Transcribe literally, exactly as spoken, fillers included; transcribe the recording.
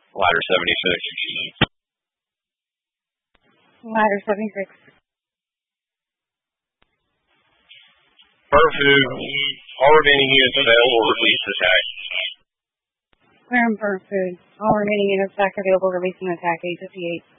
Ladder seventy-six. Ladder seventy-six. Perfect. All remaining units available, release attack. Clear and burn food. All remaining units back available, releasing attack eight fifty-eight.